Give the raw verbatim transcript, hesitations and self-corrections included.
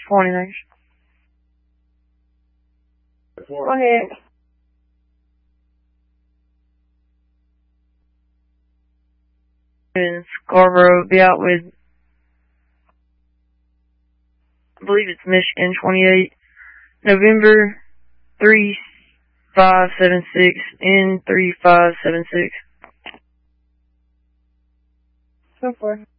twenty-nine. Go ahead. In Scarborough, be out with, I believe it's Michigan twenty-eight. November three five seven six N three five seven six. Go for it.